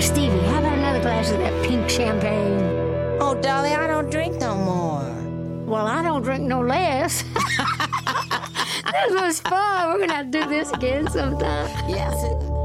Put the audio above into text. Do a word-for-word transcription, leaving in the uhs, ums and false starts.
Stevie, how about another glass of that pink champagne? Oh, Dolly, I don't drink no more. Well, I don't drink no less. This was fun. We're going to have to do this again sometime. Yes. It-